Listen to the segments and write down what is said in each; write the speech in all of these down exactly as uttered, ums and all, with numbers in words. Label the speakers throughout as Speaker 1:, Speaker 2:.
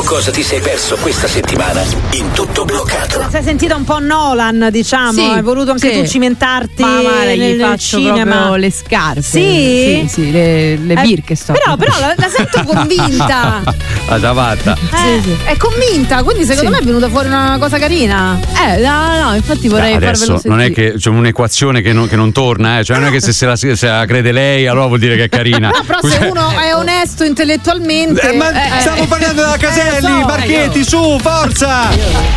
Speaker 1: cosa ti sei perso questa settimana in Tutto Bloccato.
Speaker 2: Sei sentita un po' Nolan, diciamo,
Speaker 3: Sì,
Speaker 2: hai voluto anche
Speaker 3: sì.
Speaker 2: tu cimentarti
Speaker 3: Ma guarda,
Speaker 2: nel,
Speaker 3: gli
Speaker 2: nel
Speaker 3: faccio
Speaker 2: cinema.
Speaker 3: proprio le scarpe.
Speaker 2: Sì?
Speaker 3: Sì, sì, le, le
Speaker 2: Eh,
Speaker 3: Birkenstock.
Speaker 2: Però, però la, la sento convinta.
Speaker 4: La ciabatta.
Speaker 2: Eh,
Speaker 3: Sì, sì.
Speaker 2: È convinta, quindi secondo
Speaker 3: Sì.
Speaker 2: me è venuta fuori una cosa carina.
Speaker 3: Eh, no, no, infatti vorrei
Speaker 4: Adesso
Speaker 3: farvelo sentire.
Speaker 4: non è che c'è un'equazione che non, che non torna, eh. Cioè non è che se, se, la, se la crede lei allora vuol dire che è carina.
Speaker 2: No, però se uno è onesto intellettualmente.
Speaker 4: Eh, ma
Speaker 2: eh,
Speaker 4: stiamo parlando della Caselli,
Speaker 2: eh, so,
Speaker 4: Marchetti, su, forza!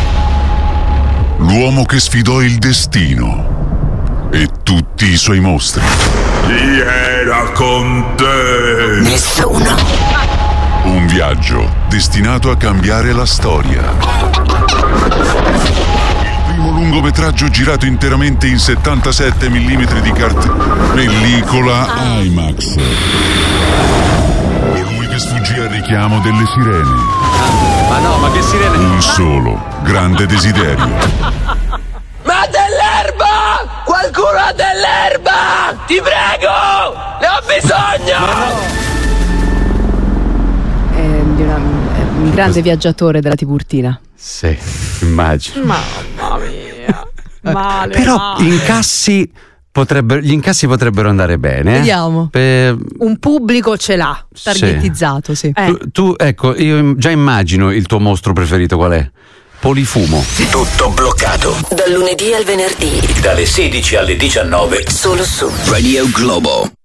Speaker 5: L'uomo che sfidò il destino e tutti i suoi mostri.
Speaker 6: Chi era con te?
Speaker 1: Nessuno.
Speaker 5: Un viaggio destinato a cambiare la storia. Il primo lungometraggio girato interamente in settantasette millimetri di carte. Pellicola IMAX. Colui che sfuggì al richiamo delle sirene.
Speaker 4: Ma no, ma che sirene?
Speaker 5: Un solo grande desiderio.
Speaker 1: Ma dell'erba! Qualcuno ha dell'erba! Ti prego! Ne ho bisogno!
Speaker 3: È di una- è un grande viaggiatore della Tiburtina.
Speaker 4: Sì, immagino.
Speaker 2: Mamma mia. Male.
Speaker 4: Però
Speaker 2: male.
Speaker 4: incassi potrebbero, gli incassi potrebbero andare bene. eh?
Speaker 3: Vediamo.
Speaker 4: Per-
Speaker 2: Un pubblico ce l'ha.
Speaker 3: Targetizzato, sì.
Speaker 2: Eh.
Speaker 4: tu, tu, ecco, io già immagino il tuo mostro preferito qual è? Polifumo.
Speaker 1: Tutto bloccato.
Speaker 7: Dal lunedì al venerdì,
Speaker 1: Dalle sedici alle diciannove
Speaker 7: solo su
Speaker 1: Radio Globo.